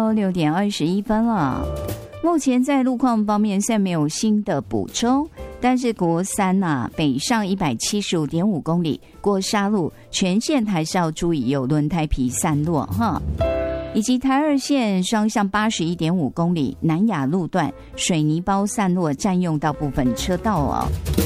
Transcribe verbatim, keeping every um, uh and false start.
喽，六点二十一分了。目前在路况方面，现在没有新的补充，但是国三啊，北上一百七十五点五公里过沙路，全线还是要注意有轮胎皮散落哈。以及台二线双向八十一点五公里南雅路段水泥包散落，占用到部分车道哦。